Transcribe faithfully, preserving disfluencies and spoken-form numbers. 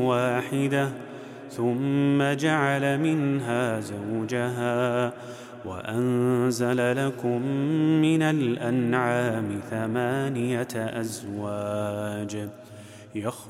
واحدة ثم جعل منها زوجها وأنزل لكم من الأنعام ثمانية أزواج